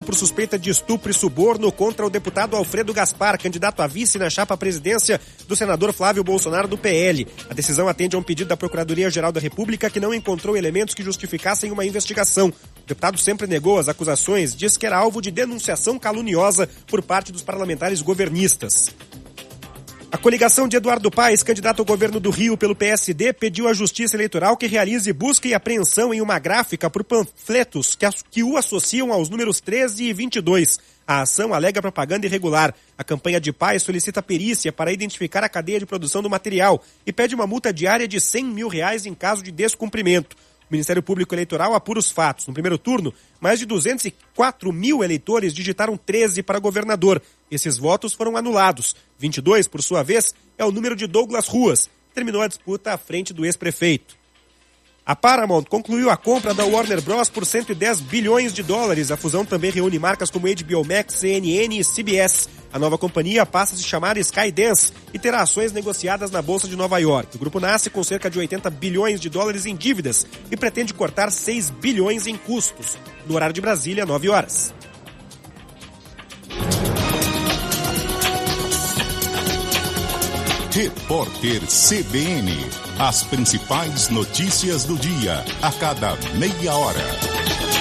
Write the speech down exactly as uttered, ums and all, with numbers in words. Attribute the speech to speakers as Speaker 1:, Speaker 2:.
Speaker 1: por suspeita de estupro e suborno contra o deputado Alfredo Gaspar, candidato a vice na chapa à presidência do senador Flávio Bolsonaro do P L. A decisão atende a um pedido da Procuradoria-Geral da República que não encontrou elementos que justificassem uma investigação. O deputado sempre negou as acusações, diz que era alvo de denunciação caluniosa por parte dos parlamentares governistas. A coligação de Eduardo Paes, candidato ao governo do Rio pelo P S D, pediu à Justiça Eleitoral que realize busca e apreensão em uma gráfica por panfletos que, que o associam aos números treze e vinte e dois. A ação alega propaganda irregular. A campanha de Paes solicita perícia para identificar a cadeia de produção do material e pede uma multa diária de cem mil reais em caso de descumprimento. O Ministério Público Eleitoral apura os fatos. No primeiro turno, mais de duzentos e quatro mil eleitores digitaram treze para governador. Esses votos foram anulados. vinte e dois, por sua vez, é o número de Douglas Ruas, que terminou a disputa à frente do ex-prefeito. A Paramount concluiu a compra da Warner Bros. Por cento e dez bilhões de dólares. A fusão também reúne marcas como H B O Max, C N N e C B S. A nova companhia passa a se chamar Skydance e terá ações negociadas na Bolsa de Nova York. O grupo nasce com cerca de oitenta bilhões de dólares em dívidas e pretende cortar seis bilhões em custos. No horário de Brasília, nove horas.
Speaker 2: Repórter C B N. As principais notícias do dia, a cada meia hora.